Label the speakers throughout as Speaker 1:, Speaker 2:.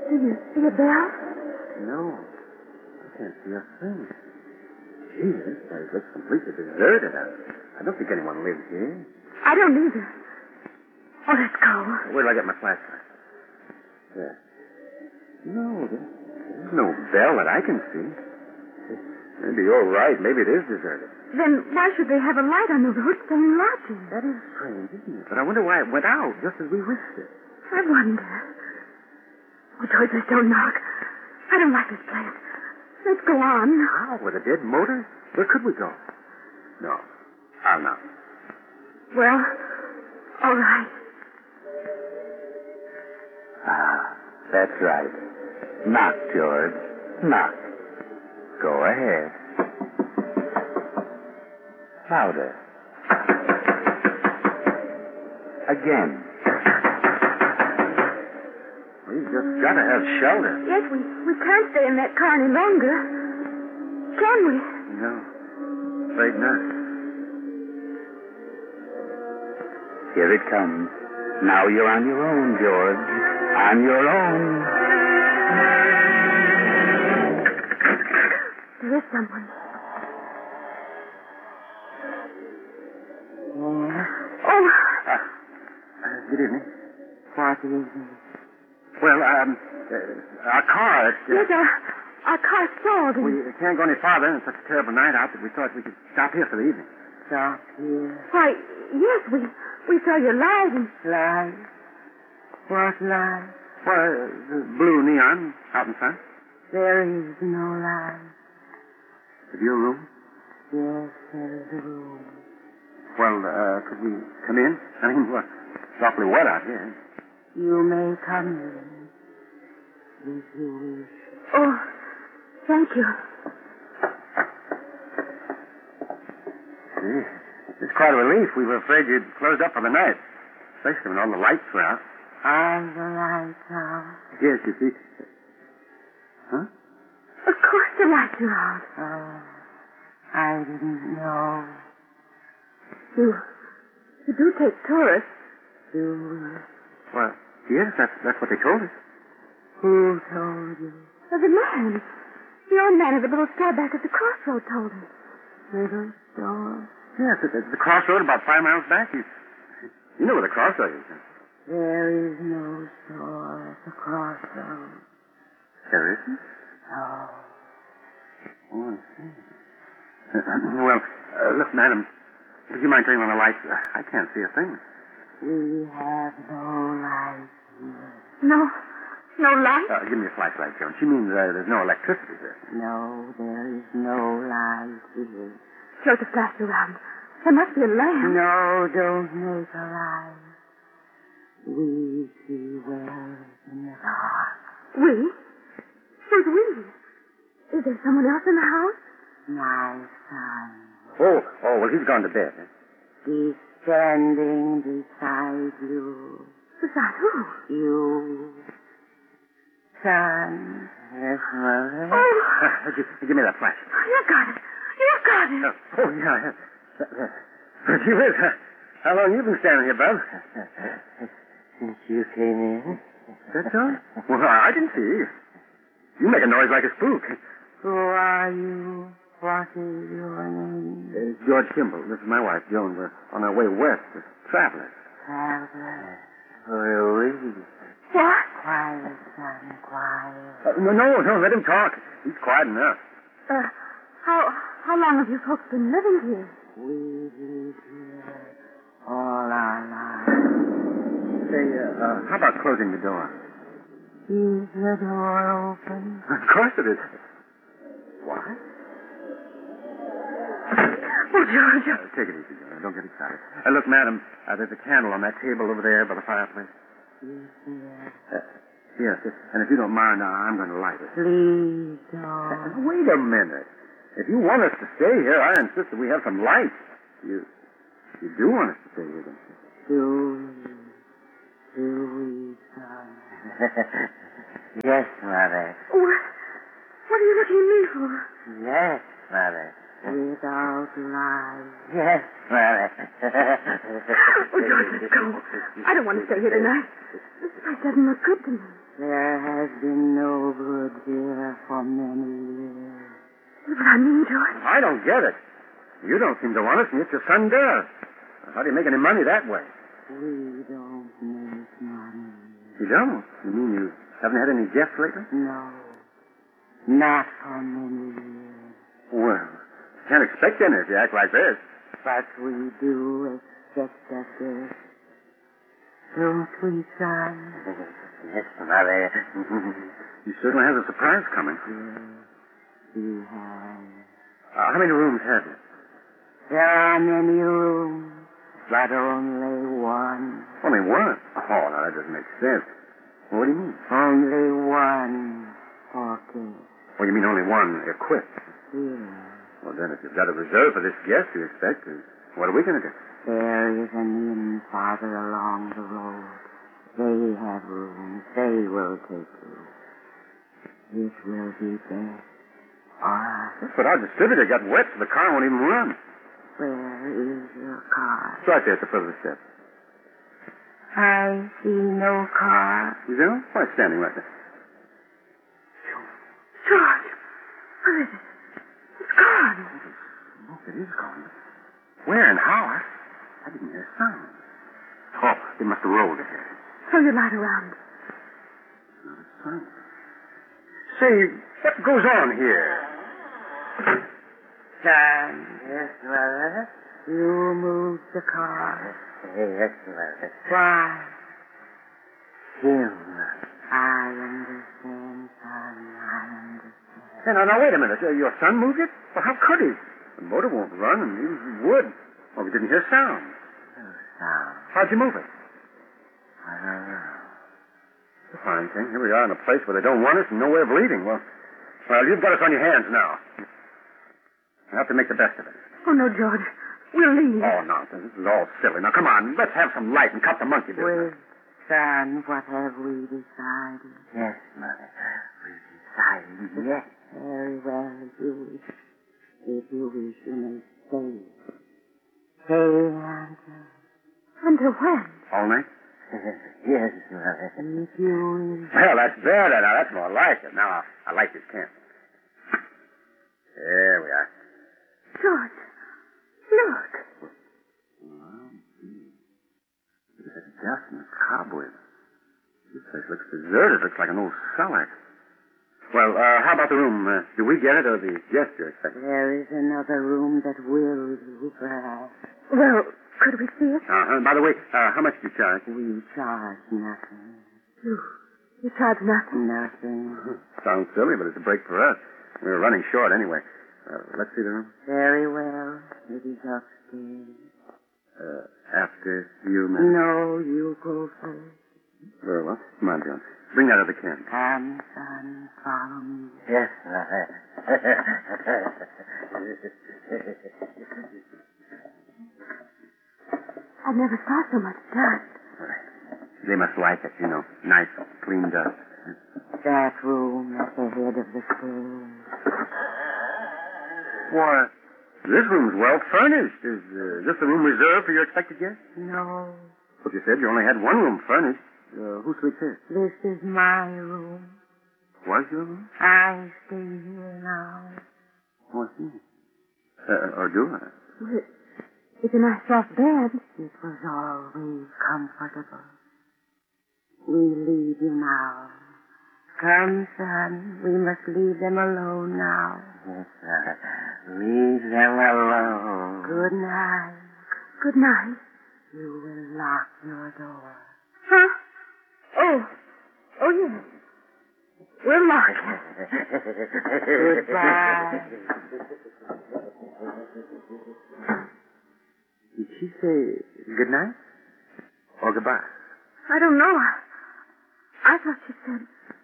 Speaker 1: Do you see a bell?
Speaker 2: No. I can't see a thing. Gee, this place looks completely deserted. I don't think anyone lives here.
Speaker 1: I don't either. Oh, let's go.
Speaker 2: Where do I get my flashlight? There. No, there's no bell that I can see. Maybe you're right. Maybe it is deserted.
Speaker 1: Then why should they have a light on the road saying lodging?
Speaker 2: That is strange, isn't it? But I wonder why it went out just as we wished it.
Speaker 1: I wonder. Oh, George, let's don't knock. I don't like this place. Let's go on.
Speaker 2: How? With a dead motor? Where could we go? No. I'll not.
Speaker 1: Well, all right.
Speaker 3: Ah, that's right. Knock, George. Knock. Go ahead. Louder. Again.
Speaker 2: We've just got to have shelter.
Speaker 1: Yes, we can't stay in that car any longer. Can we?
Speaker 2: No. Afraid not.
Speaker 3: Here it comes. Now you're on your own, George. On your own.
Speaker 1: There is someone. Oh.
Speaker 2: Good evening.
Speaker 1: What evening?
Speaker 2: Well, our car...
Speaker 1: Yes, our car's stalled.
Speaker 2: We can't go any farther. It's such a terrible night out that we thought we could stop here for the evening.
Speaker 1: Stop here? Why, yes, we saw your light. Light? What light?
Speaker 2: Well, the blue neon out in front.
Speaker 1: There is no light.
Speaker 2: Is your room?
Speaker 1: Yes, there is a room.
Speaker 2: Well, could we come in? I mean, it's awfully wet out here.
Speaker 1: You may come in, if you wish. Oh, thank you.
Speaker 2: Gee, it's quite a relief. We were afraid you'd closed up for the night, especially when all the lights were out.
Speaker 1: All the lights out?
Speaker 2: Yes, you see. Huh?
Speaker 1: Of course the lights are out.
Speaker 4: Oh, I didn't know.
Speaker 1: You do take tourists.
Speaker 4: Do you?
Speaker 2: Well, yes, that's what they told us.
Speaker 4: Who told you?
Speaker 1: The man. The old man at the little store back at the crossroad told us.
Speaker 4: Little store?
Speaker 2: Yes, it's the crossroad about 5 miles back. You know where the crossroad is.
Speaker 4: There is no store at the crossroad.
Speaker 2: There isn't?
Speaker 4: No.
Speaker 2: Oh, I see. Well, look, madam, would you mind turning on the lights? I can't see a thing.
Speaker 4: We have no light here.
Speaker 1: No light?
Speaker 2: Give me a flashlight, Joan. She means there's no electricity here.
Speaker 4: No, there is no light here.
Speaker 1: Show the flash around. There must be a lamp.
Speaker 4: No, don't make a light. We see well in the dark.
Speaker 1: We? Who's we? Is there someone else in the house?
Speaker 4: My son.
Speaker 2: Oh, well, he's gone to bed.
Speaker 4: He's standing beside you.
Speaker 1: Beside who?
Speaker 4: You. Son. Yes, Mother.
Speaker 1: Oh!
Speaker 2: Give me that flash.
Speaker 1: You got it.
Speaker 2: Oh, yeah. Gee whiz, how long you been standing here, Bub?
Speaker 4: Since you came in.
Speaker 2: That's all? Well, I didn't see you. You make a noise like a spook.
Speaker 4: Who are you? What is your name?
Speaker 2: George Kimball. This is my wife, Joan. We're on our way west as travelers.
Speaker 4: Traveler. For a week.
Speaker 1: What?
Speaker 4: Quiet, son, quiet.
Speaker 2: No, let him talk. He's quiet enough.
Speaker 1: How long have you folks been living here?
Speaker 4: We live here all our lives.
Speaker 2: Say, how about closing the door?
Speaker 4: Is the door open?
Speaker 2: Of course it is. What?
Speaker 1: Oh, George.
Speaker 2: Take it easy, Joan. Don't get excited. Look, madam, there's a candle on that table over there by the fireplace. Yes, and if you don't mind, I'm going to light it.
Speaker 4: Please don't.
Speaker 2: Wait a minute. If you want us to stay here, I insist that we have some light. You do want us to stay here, don't you?
Speaker 4: Do we, son? Yes, Mother.
Speaker 1: What are you looking at me for?
Speaker 4: Yes, Mother. Without light. Yes, Mother.
Speaker 1: Oh, George, let's go. I don't want to stay here tonight. This place doesn't look good to me.
Speaker 4: There has been no good here for many years.
Speaker 1: But I mean, George.
Speaker 2: I don't get it. You don't seem to want us, and yet your son does. How do you make any money that way?
Speaker 4: We don't make money.
Speaker 2: You don't? You mean you haven't had any guests lately?
Speaker 4: No. Not for many years.
Speaker 2: Well, can't expect any if you act like this.
Speaker 4: But we do expect a guest. Don't we, son?
Speaker 3: Yes, Mother.
Speaker 2: He certainly has a surprise coming.
Speaker 4: Yes, he has.
Speaker 2: How many rooms have you?
Speaker 4: There are many rooms, but only one.
Speaker 2: Only one? Oh, now that doesn't make sense. What do you mean?
Speaker 4: Only one for guests.
Speaker 2: Oh, you mean only one equipped?
Speaker 4: Yes.
Speaker 2: Well, then, if you've got a reserve for this guest you expect, what are we going to do?
Speaker 4: There is an inn farther along the road. They have rooms. They will take you. This will be best. All right.
Speaker 2: But our distributor got wet, so the car won't even run.
Speaker 4: Where is your car?
Speaker 2: It's right there at the foot of the steps.
Speaker 4: I see no car.
Speaker 2: You do? Why, it's standing right there.
Speaker 1: George, where is it? It's gone.
Speaker 2: Look, it is gone. Where and how? I didn't hear a sound. Oh, they must have rolled ahead.
Speaker 1: Throw your light around.
Speaker 2: Not a sound. Say, what goes on here?
Speaker 4: Son. Yes, Mother. You moved the car.
Speaker 3: Yes, Mother.
Speaker 4: Why?
Speaker 3: Him.
Speaker 4: I understand, son. I understand.
Speaker 2: Hey, now, wait a minute. Your son moved it? Well, how could he? The motor won't run, and he would. Well, we didn't hear sound.
Speaker 3: No sound.
Speaker 2: How'd you move it?
Speaker 3: I don't know.
Speaker 2: It's a fine thing. Here we are in a place where they don't want us and no way of leaving. Well, you've got us on your hands now. You have to make the best of it.
Speaker 1: Oh, no, George. We'll leave.
Speaker 2: Oh, nonsense. This is all silly. Now, come on. Let's have some light and cut the monkey business.
Speaker 4: Well, son, what have we decided?
Speaker 3: Yes, Mother. We've decided yes.
Speaker 4: Very well, if you wish. If you wish, you may stay. Stay until...
Speaker 1: Until when?
Speaker 2: All night?
Speaker 3: Yes, Mother.
Speaker 4: If you wish.
Speaker 2: Well, that's better. Now, that's more like it. Now, I like this camp. There we are.
Speaker 1: George, look.
Speaker 2: Look at that dust and the cobwebs. This place looks deserted. Looks like an old cellar. Well, how about the room? Do we get it or the guest you're expecting?
Speaker 4: There is another room that will do, perhaps.
Speaker 1: Well, could we see it?
Speaker 2: By the way, how much do you charge?
Speaker 4: We charge nothing.
Speaker 1: You charge nothing?
Speaker 4: Nothing.
Speaker 2: Sounds silly, but it's a break for us. We're running short anyway. Let's see the room.
Speaker 4: Very well. It is upstairs.
Speaker 2: After you, ma'am.
Speaker 4: No, you go first.
Speaker 2: Very well. Come on, John. Bring that other can.
Speaker 4: Come, son, follow me.
Speaker 3: Yes, Mother.
Speaker 1: I never saw so much dust.
Speaker 2: They must like it, you know. Nice, clean dust.
Speaker 4: That room at the head of the stairs.
Speaker 2: Why, this room's well furnished. Is this the room reserved for your expected guest?
Speaker 4: No,
Speaker 2: But you said you only had one room furnished. Who sleeps here?
Speaker 4: this is my room.
Speaker 2: Was your room?
Speaker 4: I stay here now.
Speaker 2: Oh, I see. Or do I?
Speaker 1: Well, it's a nice soft bed.
Speaker 4: It was always comfortable. We leave you now. Come, son, we must leave them alone now.
Speaker 3: Yes, Mother. Leave them alone.
Speaker 4: Good night.
Speaker 1: Good night.
Speaker 4: You will lock your door.
Speaker 1: Huh? Oh, yes. We'll lock it.
Speaker 4: Goodbye.
Speaker 2: Did she say good night? Or goodbye?
Speaker 1: I don't know. I thought she said...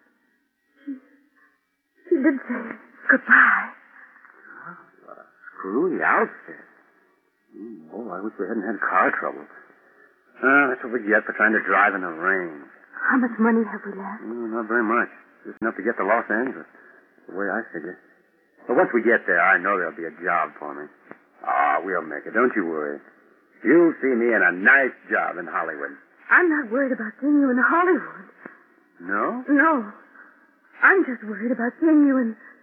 Speaker 1: She did say goodbye.
Speaker 2: Oh, what a screwy outfit. Oh, I wish we hadn't had car trouble. That's what we get for trying to drive in the rain.
Speaker 1: How much money have we left?
Speaker 2: Not very much. Just enough to get to Los Angeles. The way I figure. But once we get there, I know there'll be a job for me. We'll make it. Don't you worry. You'll see me in a nice job in Hollywood.
Speaker 1: I'm not worried about seeing you in Hollywood.
Speaker 2: No?
Speaker 1: No. I'm just worried about seeing you in